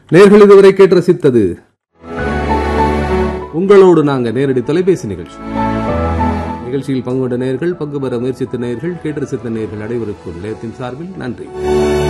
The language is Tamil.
நேர்கள் இதுவரை கேட்டு ரசித்தது உங்களோடு நாங்க நேரடி தொலைபேசி நிகழ்ச்சி. நிகழ்ச்சியில் பங்குகொண்ட நேயர்கள், பங்கு பெற முயற்சித்த நேயர்கள், கேட்டு ரசித்த நேயர்கள் அனைவருக்கும் நிலையத்தின் சார்பில் நன்றி.